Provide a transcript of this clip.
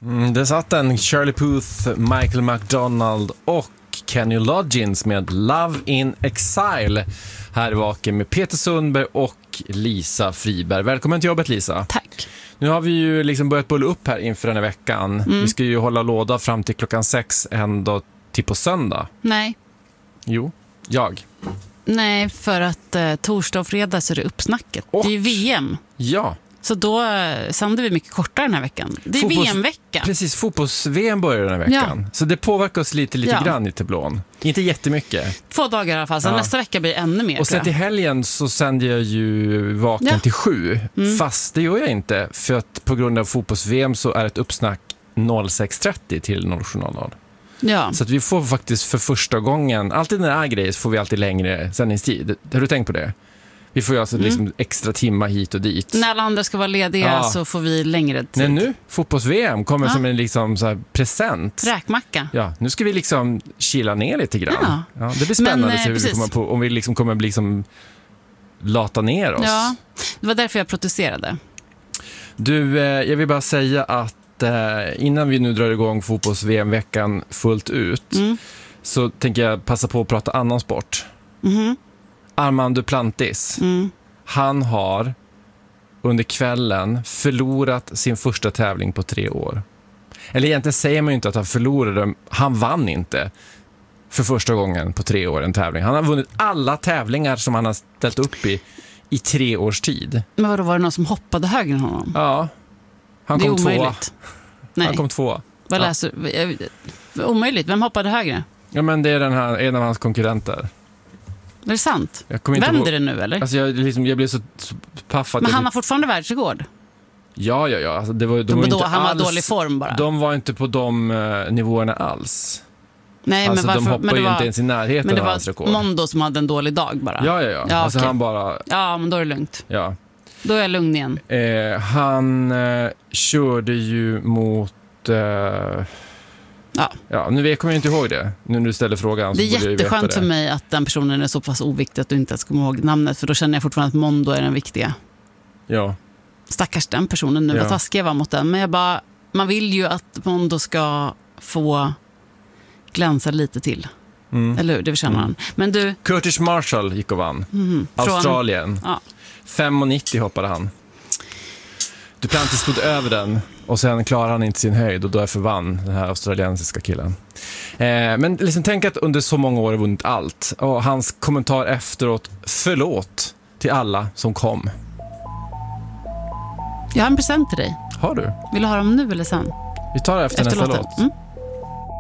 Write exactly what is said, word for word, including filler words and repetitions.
Mm, det satt en Charlie Puth, Michael McDonald och Kenny Loggins med Love in Exile. Här vaken med Peter Sundberg och Lisa Friberg. Välkommen till jobbet, Lisa. Tack. Nu har vi ju liksom börjat bulla upp här inför den här veckan. Mm. Vi ska ju hålla låda fram till klockan sex ändå till på söndag. Nej. Jo, jag. Nej, för att eh, torsdag och fredag så är det uppsnacket. Och, det är ju V M. Ja. Så då eh, sänder vi mycket kortare den här veckan. Det är Fotbolls- V M-vecka. Precis, fotbolls-V M börjar den här veckan. Ja. Så det påverkar oss lite, lite ja. grann i tablån. Inte jättemycket. Två dagar i alla fall, så ja. nästa vecka blir ännu mer. Och sen till helgen så sänder jag ju vaken ja. till sju. Mm. Fast det gör jag inte. För att på grund av fotbolls-V M så är ett uppsnack sex trettio till noll sju noll noll. Ja. Så att vi får faktiskt för första gången, alltid när det är grejer så får vi alltid längre sändningstid. Har du tänkt på det? Vi får ju alltså mm. liksom extra timmar hit och dit. När alla andra ska vara lediga ja. så får vi längre tid. Nej, nu, fotbolls-V M kommer ja. som en liksom så här present. Räkmacka. Ja, nu ska vi liksom chilla ner lite grann. Ja. Ja, det blir spännande Men, hur vi kommer på, om vi liksom kommer liksom lata ner oss. Ja, det var därför jag protesterade. Du, eh, jag vill bara säga att innan vi nu drar igång fotbolls-V M-veckan fullt ut mm. så tänker jag passa på att prata annan sport. Mm. Armand Duplantis. Mm. Han har under kvällen förlorat sin första tävling på tre år. Eller egentligen säger man ju inte att han förlorade. Han vann inte för första gången på tre år en tävling. Han har vunnit alla tävlingar som han har ställt upp i i tre års tid. Men vadå, var det någon som hoppade högre än honom? Ja. Han det är kom omöjligt. tvåa. Nej. Han kom tvåa. Vad ja. läser du? Omöjligt. Vem hoppade högre? Ja, men det är den här, en av hans konkurrenter. Är det sant? Vänder på... det nu, eller? Alltså jag, liksom, jag blev så paff att Men jag... han har fortfarande världsrekord? Ja, ja, ja. Alltså det var, de de var då, inte han alls, var dålig form bara. De var inte på de uh, nivåerna alls. Nej, alltså, men varför? De hoppar men det ju var, inte ens i närheten men det av var hans rekord. Mondo som hade en dålig dag bara. Ja, ja, ja. ja alltså okay. han bara... Ja, men då är det lugnt. Ja. Då är jag lugn igen. Eh, han eh, körde ju mot... Eh, ja. ja, nu kommer jag inte ihåg det. Nu när du ställer frågan så det är borde jag jätteskönt veta det. för mig att den personen är så pass oviktig att du inte ens kommer ihåg namnet. För då känner jag fortfarande att Mondo är den viktiga. Ja. Stackars den personen nu, ja. vad taskig jag var mot den. Men jag bara, man vill ju att Mondo ska få glänsa lite till. Mm. Eller hur, det känner han. Mm. Men du... Curtis Marshall gick och vann. Mm. Australien. Ja. fem komma nittio hoppade han. Duplantis stod över den och sen klarade han inte sin höjd och då förvann den här australiensiska killen. Eh, men liksom tänk att under så många år har vunnit allt. Och hans kommentar efteråt, förlåt till alla som kom. Jag har en present till dig. Har du? Vill du ha dem nu eller sen? Vi tar det efter, efter nästa låt. låt. Mm.